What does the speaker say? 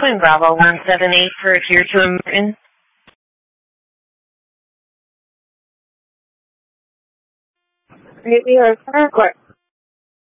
Twin Bravo 178 for adhere to Merton. We are Star Court.